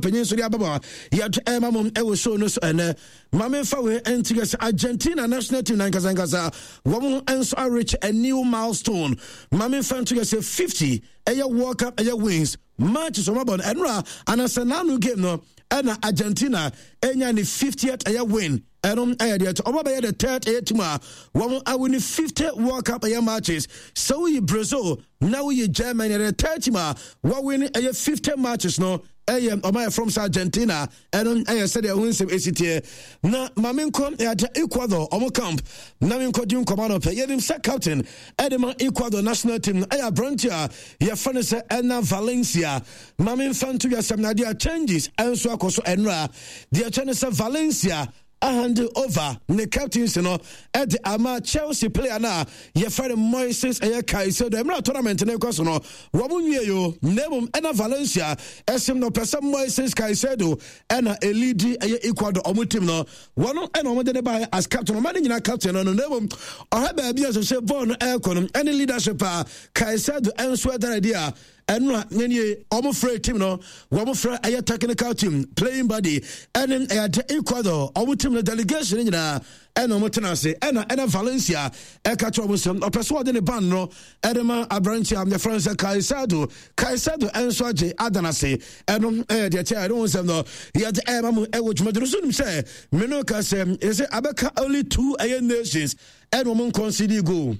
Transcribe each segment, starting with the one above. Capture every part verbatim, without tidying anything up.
panyin so dia baba ya ema mom e wo show no so ene mame fa we entigas Argentina national team nan kasa kasa wo enso reach a new milestone mame fa entigas fifty e World Cup e wins match so mabon enra anasananu game no ena Argentina enya ni fiftieth e win enom ayade to oba be the third team a wo win fifty World Cup e matches so we Brazil now we Germany the third team a wo win e fifty matches no I am from Argentina and I said I win some A C T. Na Maminko at Ecuador, Omo Camp, Naminko Dun Commando, Yedim Sack Captain, Edema Ecuador national team, Aya Brantia, Yafanesa, Anna Valencia, Mamin Fantu Yasamadia changes, and so Akoso Enra, the Achanesa Valencia. I hand over the captains, you know, at the Ama Chelsea player now. Your friend Moises Ayaka, so the Emerald tournament in the Cosono, Wamunyo, Nebum, and Valencia, as him no person Moises Caicedo, and a lead Ecuador Omutimno, one and on by as captain, managing a captain on the Nebum, or have a beer to say born aircon, any leadership, Caicedo, and sweat idea. And nany almost free team no, one free a technical team playing body, and then at Ecuador, our team the delegation in there, and Omotanase, and and Valencia, Ekatromusum, or persuade in the band no, Edema Abrantia, the France Caicedo, Caicedo, and Swaji Adanase, and um, eh, the chair, I don't know, no, yet Emma, which Madrusum say, Menoka say, is it Abeka only two A nations, and woman consider go.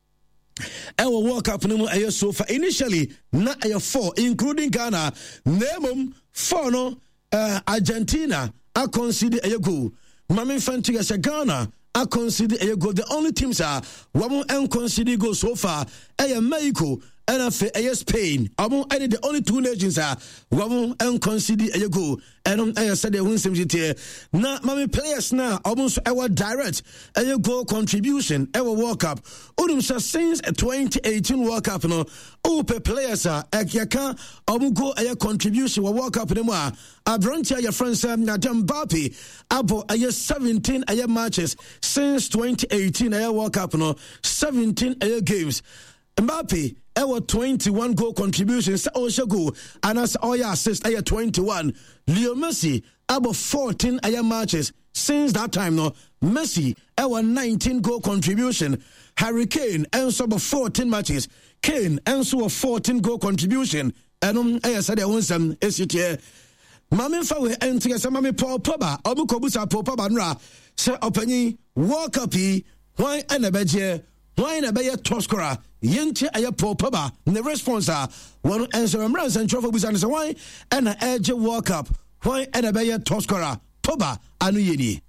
Our World Cup no ayo so far initially na ayo four including Ghana name four no uh, Argentina I consider ayo go mame fanti as Ghana I consider ayo go the only teams are one and consider go so far ayo Mexico and afe ayo Spain amo any the only two nations are one and consider ayo go and ayo said they win some G na mame players na almost our direct ayo go contribution our World Cup udum since twenty eighteen World Cup no ope players are ekaka omu go ayo contribution wa World Cup no mo a abrontia your friends na Mbappe abo ayo seventeen ayo matches since twenty eighteen ayo World Cup no seventeen ayo games Mbappe ever twenty-one goal contributions also go and as all your assist ayo twenty-one Leo Messi about fourteen ayo matches since that time no Messi ever nineteen goal contribution Harry Kane also about fourteen matches Kane also a fourteen goal contribution and um I said I want some S U T Mami fa we enti say mami Paul Pogba obu kobusa Paul Pogba nra say opani World Cup yi why anabeje why na be top scorer yenti aye Paul Pogba the response are one answer Amran and trophy busa say why and edge World Cup why na be top scorer Pogba anu yedi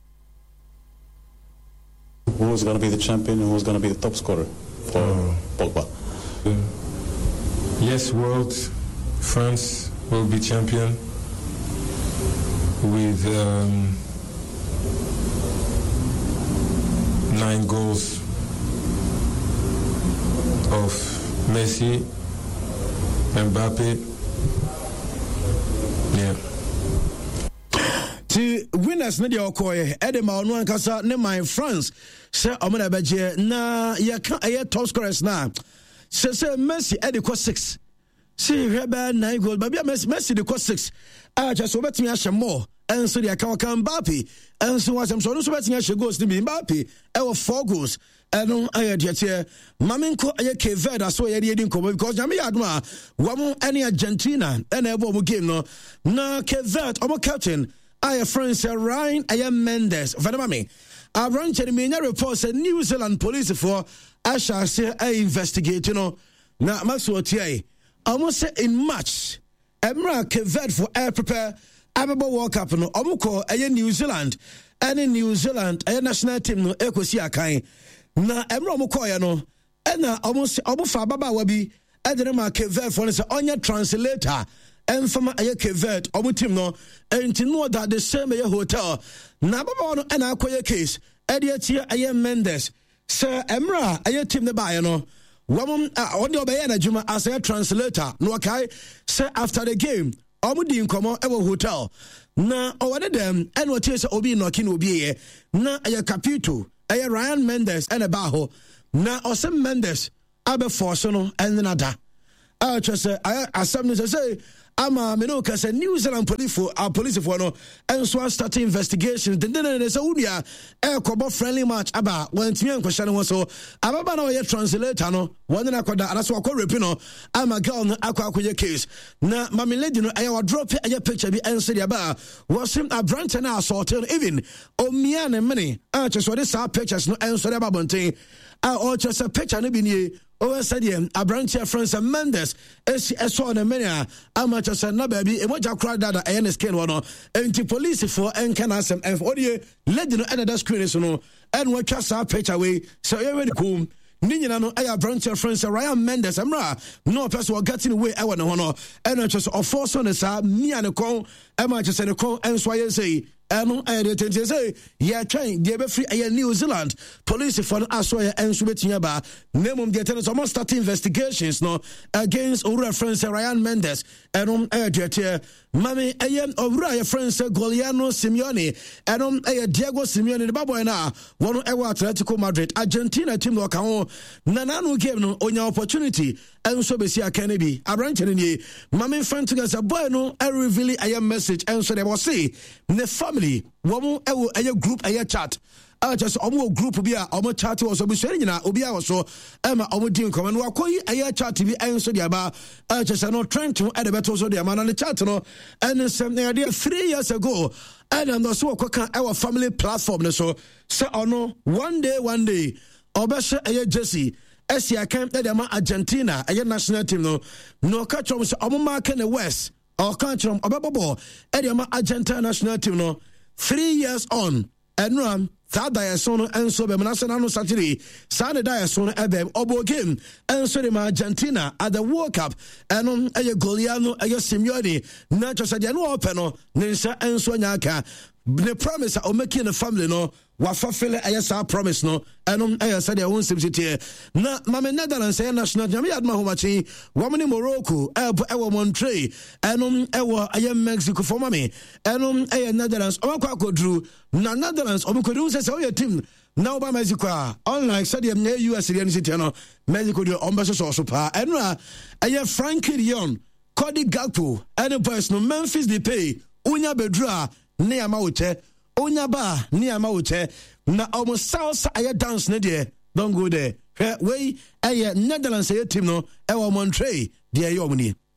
who was going to be the champion and who was going to be the top scorer for uh, Pogba uh, yes world France will be champion with um, nine goals of Messi, Mbappe. Yeah. The winners na dia okoye Edema onu ankasa ne my France say omana beje na ya ka aye top scorers na say say Messi edi ko six see reba nine goals but Messi Messi de ko six ah just so betimi ahye more and so dia ka kan Mbappe and so was am so no so betimi ahye goals ni Mbappe e wo four goals and I had yet Maminko aye Keveda so ye di nkomo because nyame yadno a wam any Argentina and e bo game no na Keveda omo captain aye friends Ryan aye Mendes vanama me a branch and me report say New Zealand police for Asha say I investigate you know na Maxwell T almost say in March Emra Keveda for air prepare Ababa World Cup no omo ko aye New Zealand and in New Zealand aye national team no ekosi akan na emro mo koye no ena almost obufa baba wa bi edere ma Keved for say onya translator emfama aye Keved omo team no enti no that the same aye hotel na baba no ena akoye case ede atie aye Mendes say emra aye team ne ba ye no wam on the obey na juma as a translator no kai say after the game omo di nkomo e wo hotel na owade dem ena otie say obi no kin obi ye na aye Capito aye Ryan Mendes and a baho na Osem Mendes abe force no and nada ah just say I asem say ama me no kasa New Zealand police for our police for no enso start investigations den den den say unia e kobo friendly match aba wantimi enkwhye no so ababa na oye translator no won na koda anaso akọ repi no ama girl no akọ akoye case na mama lady no aye drop aye picture bi enso dia ba was him a branch na assault even omia ne mene a che so de sa pictures no enso dia ba bonten a o che se picture no bi nie o said him a branch friends and Mendes es eso na mene ama che se na ba bi e moja crowd that aye ne skin one no enti police for enkan asem en odie lady no another screen so no en we twa sa picture we so you ready cool Ninyina no aya branch friends Ryan Mendes amra no person will getting away e won no and just of force on sa mia ne kon e ma just ne kon enso aye say eno aye de tente say ya twen de be free aye New Zealand police for aso aye enso betinya ba nemum de tene so mo start investigations no against our friends Ryan Mendes eno aye de mami aye owura aye friends Goliano Simeone eno aye Diego Simeone the baboy na wonu e wa Atletico Madrid Argentina team no kan na nanu game no onya opportunity enso be si akane bi abranche ne mami fantigas boy no e reveal aye message enso de was say ne family womu ewo aye group aye chat ah just omo group bi a omo chat was obi so nyina obi a so e ma omo din come no akoyi aye chat bi enso de aba ah just no trend to e de beto so de ama na ne chat no and some there three years ago and and so kwaka our family platform no so say ono one day one day obese aye Jesse Esia camp that ama Argentina aye national team no no catch on so omo mark in the West or country obebobo e de ama Argentina national team no three years on and run that diason and so be national no Saturday Sunday diason ebe obo game and so the Argentina at the World Cup and on aye Goliano aye Simeone na just dey no open no nsa and so nyaka the promise o making the family no wa fulfill ayesa promise no enom ayesa de won simsiti na mama Netherlands say national team yad ma homachi womni Morocco e wo Montreal enom e wo aye Mexico for mama enom aye Netherlands o kwa kodru na Netherlands o kodru say say o team na oba Mexico unlike said dem na U S the city no Mexico de ombeso so so pa enra aye Frankie de Jong Cody Gakpo and boys no Memphis Depay unya bedra ne ama woche onya ba ne ama woche na almost salsa aye dance ne de don't go there we aye Netherlands aye team no e wo Montreal de aye omni